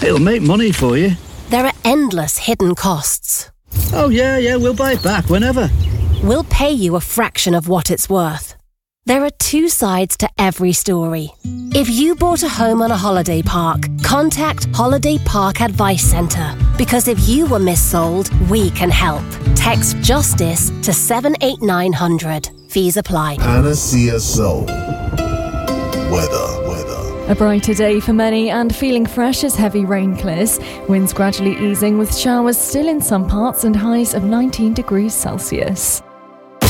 It'll make money for you. There are endless hidden costs. Oh, yeah, we'll buy it back whenever. We'll pay you a fraction of what it's worth. There are two sides to every story. If you bought a home on a holiday park, contact Holiday Park Advice Centre. Because if you were missold, we can help. Text JUSTICE to 78900. Fees apply. Panacea Soul. Weather. A brighter day for many and feeling fresh as heavy rain clears. Winds gradually easing with showers still in some parts and highs of 19 degrees Celsius.